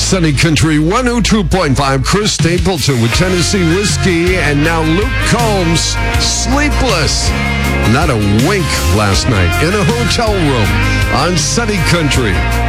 Sunny Country 102.5. Chris Stapleton with Tennessee Whiskey, and now Luke Combs, Sleepless. Not a wink last night in a hotel room on Sunny Country.